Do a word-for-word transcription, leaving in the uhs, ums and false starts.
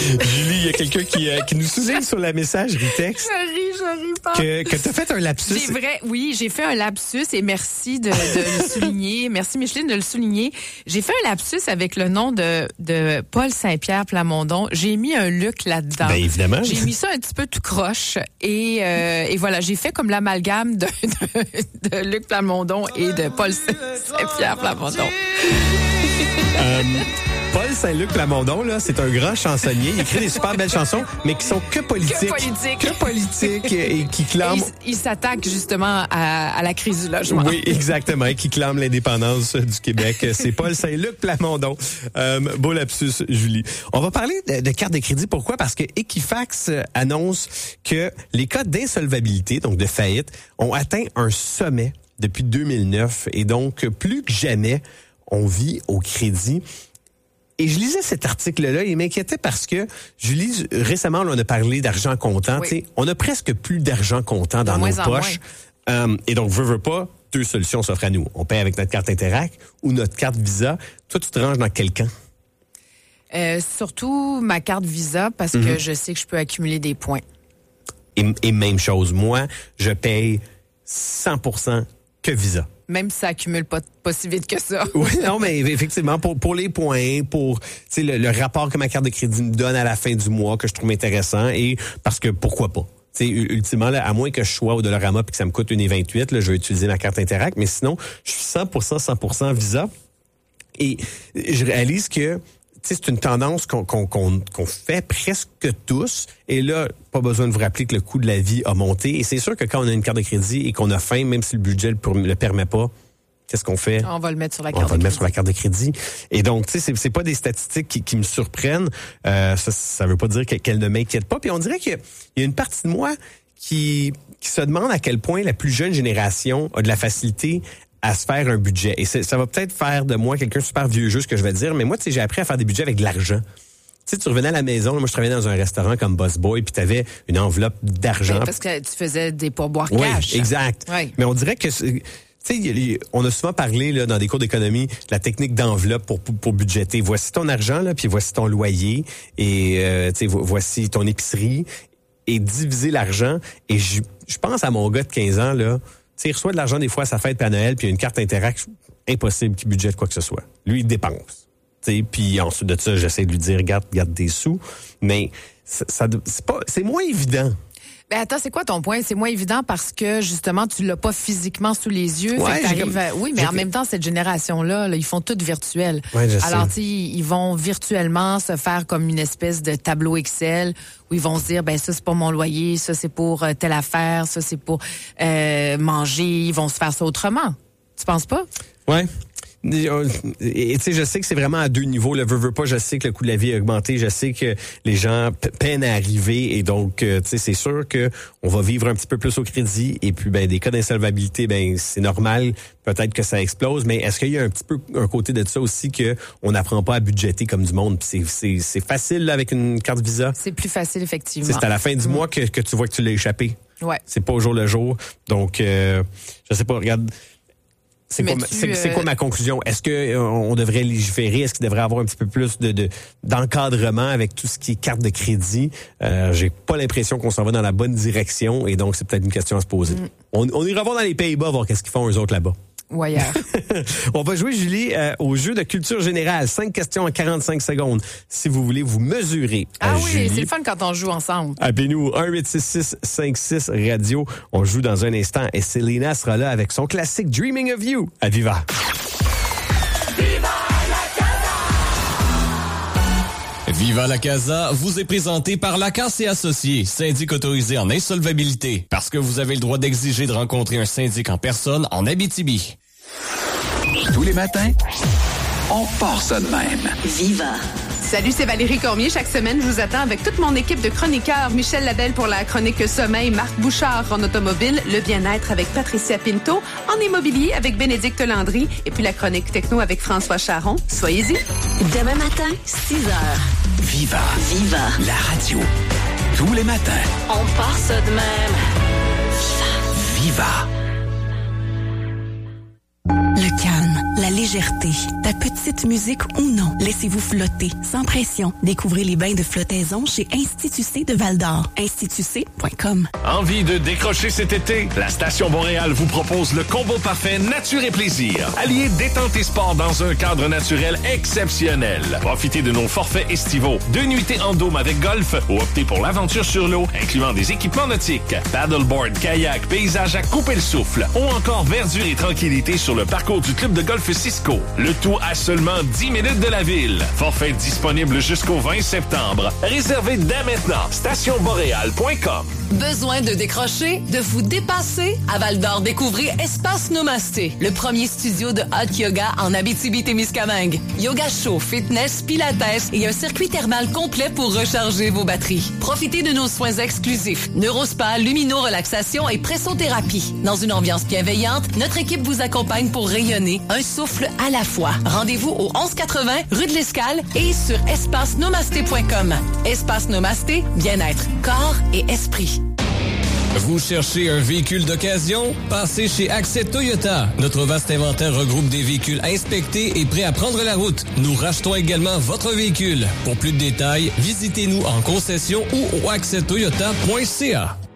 Julie, il y a quelqu'un qui, euh, qui nous souligne sur la messagerie texte. Je ris, je ris pas. Que, que tu as fait un lapsus. C'est vrai, oui, j'ai fait un lapsus et merci de, de le souligner. Merci Micheline de le souligner. J'ai fait un lapsus avec le nom de, de Paul Saint-Pierre Plamondon. J'ai mis un Luc là-dedans. Bien évidemment. J'ai mis ça un petit peu tout croche et, euh, et voilà, j'ai fait comme l'amalgame de, de, de Luc Plamondon et de Paul Saint-Pierre Plamondon. euh, Paul Saint-Luc Plamondon, là, c'est un grand chansonnier. Il écrit des super belles chansons, mais qui sont que politiques. Que politiques. Que politiques et qui clament... Et il, il s'attaque justement à, à la crise du logement. Oui, exactement. Qui clame l'indépendance du Québec. C'est Paul Saint-Luc Plamondon. Euh, beau lapsus, Julie. On va parler de, de carte de crédit. Pourquoi? Parce que Equifax annonce que les cas d'insolvabilité, donc de faillite, ont atteint un sommet depuis deux mille neuf. Et donc, plus que jamais, on vit au crédit. Et je lisais cet article-là et il m'inquiétait parce que, Julie, récemment, on a parlé d'argent comptant. Oui. On a presque plus d'argent comptant dans nos poches. Euh, et donc, veux, veux pas, deux solutions s'offrent à nous. On paye avec notre carte Interac ou notre carte Visa. Toi, tu te ranges dans quel camp? Euh, surtout ma carte Visa parce mm-hmm. que je sais que je peux accumuler des points. Et, et même chose, moi, je paye cent pour cent que Visa. Même si ça accumule pas, pas si vite que ça. Oui, non, mais effectivement, pour, pour les points, pour le, le rapport que ma carte de crédit me donne à la fin du mois, que je trouve intéressant, et parce que pourquoi pas? T'sais, ultimement, là, à moins que je sois au Dollarama et que ça me coûte une vingt-huit, là, je vais utiliser ma carte Interac, mais sinon, je suis cent pour cent, cent pour cent Visa. Et je réalise que c'est une tendance qu'on, qu'on, qu'on, qu'on fait presque tous. Et là, pas besoin de vous rappeler que le coût de la vie a monté. Et c'est sûr que quand on a une carte de crédit et qu'on a faim, même si le budget ne le permet pas, qu'est-ce qu'on fait? On va le mettre sur la carte de crédit. On va le mettre sur la carte de crédit. Et donc, tu sais, c'est, c'est pas des statistiques qui, qui me surprennent. Euh, ça, ça veut pas dire qu'elles ne m'inquiètent pas. Puis on dirait qu'il y a une partie de moi qui, qui se demande à quel point la plus jeune génération a de la facilité à se faire un budget. Et ça va peut-être faire de moi quelqu'un de super vieux jeu, ce que je vais dire, mais moi, tu sais, j'ai appris à faire des budgets avec de l'argent. Tu sais, tu revenais à la maison, là, moi, je travaillais dans un restaurant comme Boss Boy, puis tu avais une enveloppe d'argent. Oui, parce que tu faisais des pourboires oui, cash. Exact. Oui. Mais on dirait que... Tu sais, on a souvent parlé là, dans des cours d'économie de la technique d'enveloppe pour, pour, pour budgéter. Voici ton argent, là, puis voici ton loyer, et euh, tu sais, voici ton épicerie, et diviser l'argent. Et je, je pense à mon gars de quinze ans, là, tu sais, il reçoit de l'argent des fois à sa fête, puis à Noël, puis il y a une carte Interac, impossible qu'il budgète quoi que ce soit. Lui, il dépense. Tu sais, puis ensuite de ça, j'essaie de lui dire, garde, garde des sous. Mais ça, ça c'est pas, c'est moins évident. Ben attends, c'est quoi ton point? C'est moins évident parce que, justement, tu l'as pas physiquement sous les yeux. Ouais, fait que comme... à... Oui, mais j'ai... en même temps, cette génération-là, là, ils font tout virtuel. Ouais, je Alors, sais. tu ils vont virtuellement se faire comme une espèce de tableau Excel où ils vont se dire, ben ça, c'est pour mon loyer, ça, c'est pour euh, telle affaire, ça, c'est pour euh, manger. Ils vont se faire ça autrement. Tu penses pas? Ouais. Et tu sais, je sais que c'est vraiment à deux niveaux. Le veux, veux pas, je sais que le coût de la vie a augmenté. Je sais que les gens p- peinent à arriver. Et donc, euh, tu sais, c'est sûr que on va vivre un petit peu plus au crédit. Et puis, ben, des cas d'insolvabilité, ben, c'est normal. Peut-être que ça explose. Mais est-ce qu'il y a un petit peu un côté de ça aussi que on n'apprend pas à budgéter comme du monde? Puis c'est, c'est, c'est facile, là, avec une carte Visa. C'est plus facile, effectivement. C'est à la fin du mmh. mois que, que tu vois que tu l'as échappé. Ouais. C'est pas au jour le jour. Donc, euh, je sais pas, regarde. C'est quoi, c'est, euh... c'est quoi ma conclusion? Est-ce que euh, on devrait légiférer? Est-ce qu'il devrait avoir un petit peu plus de, de d'encadrement avec tout ce qui est carte de crédit? Euh, j'ai pas l'impression qu'on s'en va dans la bonne direction et donc c'est peut-être une question à se poser. Mm. On, on ira voir dans les Pays-Bas voir qu'est-ce qu'ils font eux autres là-bas. Ou ailleurs. On va jouer, Julie, euh, au jeu de culture générale. Cinq questions en quarante-cinq secondes. Si vous voulez vous mesurer à Ah oui, Julie, c'est le fun quand on joue ensemble. Appelez-nous un huit six six cinq six radio. On joue dans un instant et Selena sera là avec son classique Dreaming of You à Viva. Viva la Casa! Viva la Casa vous est présenté par Lacasse et Associés, syndic autorisé en insolvabilité. Parce que vous avez le droit d'exiger de rencontrer un syndic en personne en Abitibi. Tous les matins, on part ça de même. Viva! Salut, c'est Valérie Cormier. Chaque semaine, je vous attends avec toute mon équipe de chroniqueurs. Michel Labelle pour la chronique Sommeil, Marc Bouchard en automobile, le bien-être avec Patricia Pinto, en immobilier avec Bénédicte Landry et puis la chronique techno avec François Charon. Soyez-y. Demain matin, six heures. Viva. Viva. La radio. Tous les matins. On part ça de même. Viva. Le calme, la légèreté, ta petite musique ou non. Laissez-vous flotter, sans pression. Découvrez les bains de flottaison chez Institut C de Val-d'Or. institut c point com. Envie de décrocher cet été? La Station Boréal vous propose le combo parfait nature et plaisir. Alliez détente et sport dans un cadre naturel exceptionnel. Profitez de nos forfaits estivaux. Deux nuitées en dôme avec golf ou optez pour l'aventure sur l'eau, incluant des équipements nautiques, paddleboard, kayak, paysage à couper le souffle ou encore verdure et tranquillité sur le parcours du club de golf Cisco. Le tout à seulement dix minutes de la ville. Forfait disponible jusqu'au vingt septembre. Réservez dès maintenant. station boréal point com. Besoin de décrocher, de vous dépasser? À Val-d'Or, découvrez Espace Nomasté, le premier studio de hot yoga en Abitibi-Témiscamingue. Yoga chaud, fitness, pilates et un circuit thermal complet pour recharger vos batteries. Profitez de nos soins exclusifs, neurospa, lumino-relaxation et pressothérapie. Dans une ambiance bienveillante, notre équipe vous accompagne pour rayonner, un souffle à la fois. Rendez-vous au onze quatre-vingts rue de l'Escale et sur espace nomasté point com. Espace Nomasté, bien-être, corps et esprit. Vous cherchez un véhicule d'occasion? Passez chez Accès Toyota. Notre vaste inventaire regroupe des véhicules inspectés et prêts à prendre la route. Nous rachetons également votre véhicule. Pour plus de détails, visitez-nous en concession ou au accès toyota point c a.